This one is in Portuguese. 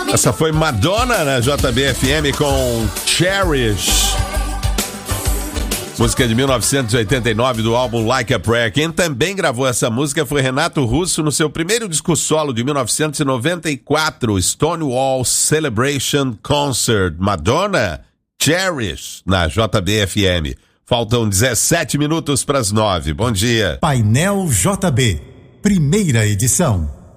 Essa foi Madonna na JBFM com Cherish. Música de 1989 do álbum Like a Prayer. Quem também gravou essa música foi Renato Russo no seu primeiro disco solo de 1994, Stonewall Celebration Concert. Madonna, Cherish, na JBFM. Faltam 17 minutos para as 9. Bom dia. Painel JB, primeira edição.